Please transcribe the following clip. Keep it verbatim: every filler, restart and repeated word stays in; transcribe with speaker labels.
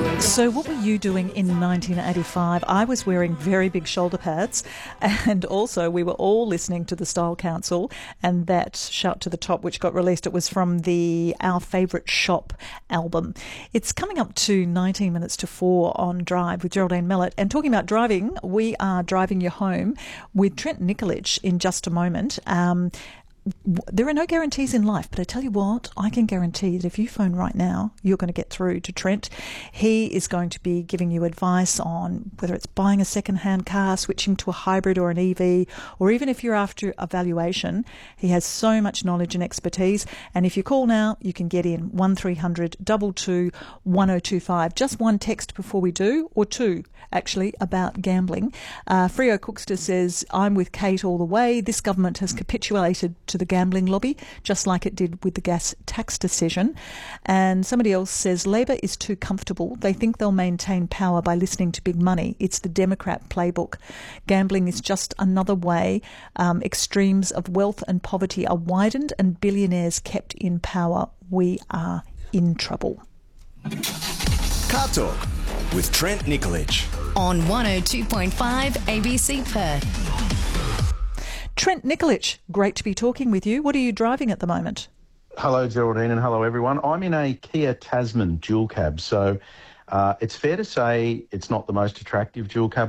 Speaker 1: So what were you doing in nineteen eighty-five? I was wearing very big shoulder pads, and also we were all listening to the Style Council and that Shout to the Top, which got released. It was from the Our Favourite Shop album. It's coming up to nineteen minutes to four on Drive with Geraldine Mellett. And talking about driving, we are driving you home with Trent Nikolic in just a moment. Um, There are no guarantees in life, but I tell you what, I can guarantee that if you phone right now, you're going to get through to Trent. He is going to be giving you advice on whether it's buying a second-hand car, switching to a hybrid or an E V, or even if you're after a valuation. He has so much knowledge and expertise. And if you call now, you can get in one three hundred two two one oh two five. Just one text before we do, or two, actually, about gambling. Uh, Freo Cookster says, I'm with Kate all the way. This government has capitulated to the gambling lobby, just like it did with the gas tax decision. And somebody else says, Labor is too comfortable. They think they'll maintain power by listening to big money. It's the Democrat playbook. Gambling is just another way um, extremes of wealth and poverty are widened and billionaires kept in power. We are in trouble.
Speaker 2: Car Talk with Trent Nikolic
Speaker 3: on one oh two point five A B C Perth.
Speaker 1: Trent Nikolic, great to be talking with you. What are you driving at the moment?
Speaker 4: Hello, Geraldine, and hello, everyone. I'm in a Kia Tasman dual cab, so uh, it's fair to say it's not the most attractive dual cab